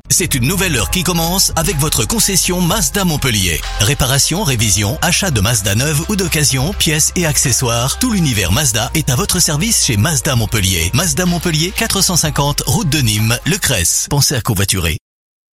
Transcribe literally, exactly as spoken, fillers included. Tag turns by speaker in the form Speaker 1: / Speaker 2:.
Speaker 1: C'est une nouvelle heure qui commence avec votre concession Mazda Montpellier. Réparation, révision, achat de Mazda neuve ou d'occasion, pièces et accessoires, tout l'univers Mazda est à votre service chez Mazda Montpellier. Mazda Montpellier, quatre cent cinquante, route de Nîmes, Le Cresse. Pensez à covoiturer.